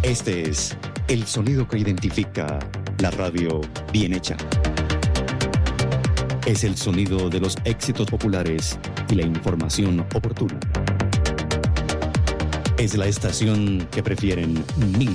Este es el sonido que identifica la radio bien hecha. Es el sonido de los éxitos populares y la información oportuna. Es la estación que prefieren miles